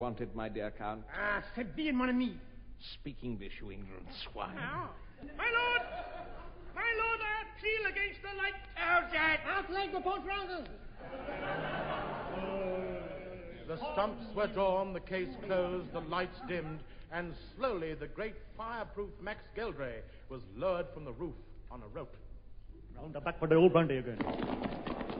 Wanted, my dear Count. Ah, c'est bien, mon ami. Speak English, you ignorant swine. Now, my lord, I appeal against the light. Outleg the Port Francis. The stumps were drawn, the case closed, the lights dimmed, and slowly the great fireproof Max Geldray was lowered from the roof on a rope. Round the back for the old brandy again.